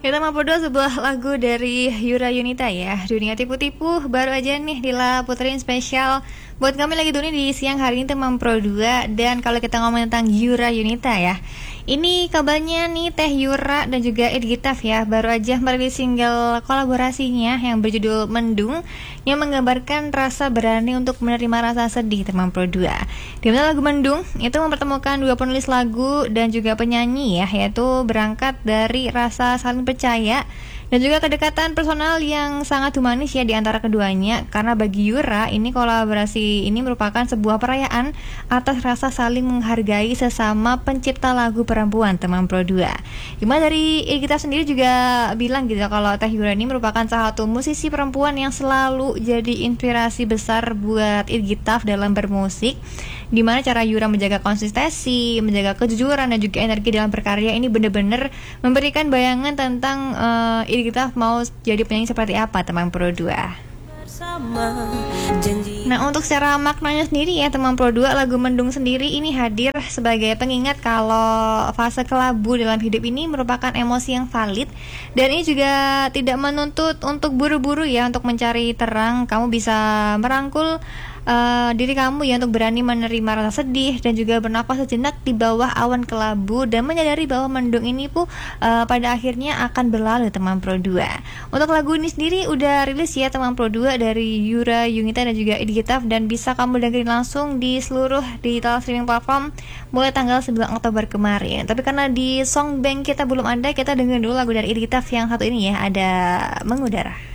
Kita mau berdua sebuah lagu dari Yura Yunita ya. Dunia tipu-tipu baru aja nih Dila puterin spesial buat kami lagi dunia di siang hari ini teman Pro 2. Dan kalau kita ngomong tentang Yura Yunita ya, ini kabarnya nih Teh Yura dan juga Ed Gitaf ya baru aja merilis single kolaborasinya yang berjudul Mendung, yang menggambarkan rasa berani untuk menerima rasa sedih teman Pro 2. Di mana lagu Mendung itu mempertemukan dua penulis lagu dan juga penyanyi ya, yaitu berangkat dari rasa saling percaya dan juga kedekatan personal yang sangat humanis ya di antara keduanya. Karena bagi Yura, ini kolaborasi ini merupakan sebuah perayaan atas rasa saling menghargai sesama pencipta lagu perempuan teman Pro 2. Gimana dari kita sendiri juga bilang gitu kalau Teh Yura ini merupakan salah satu musisi perempuan yang selalu jadi inspirasi besar buat Irgitaf dalam bermusik. Dimana cara Yura menjaga konsistensi, menjaga kejujuran dan juga energi dalam berkarya ini benar-benar memberikan bayangan tentang Irgitaf mau jadi penyanyi seperti apa teman Pro 2. Nah, untuk secara maknanya sendiri ya teman Pro 2, lagu Mendung sendiri ini hadir sebagai pengingat kalau fase kelabu dalam hidup ini merupakan emosi yang valid, dan ini juga tidak menuntut untuk buru-buru ya untuk mencari terang. Kamu bisa merangkul diri kamu ya untuk berani menerima rasa sedih dan juga bernafas sejenak di bawah awan kelabu dan menyadari bahwa mendung ini pun pada akhirnya akan berlalu teman Pro 2. Untuk lagu ini sendiri udah rilis ya teman Pro 2 dari Yura Yunita dan juga Ed Gitaf, dan bisa kamu dengerin langsung di seluruh digital streaming platform mulai tanggal 9 Oktober kemarin. Tapi karena di Songbank kita belum ada, kita dengerin dulu lagu dari Ed Gitaf yang satu ini ya, ada Mengudara.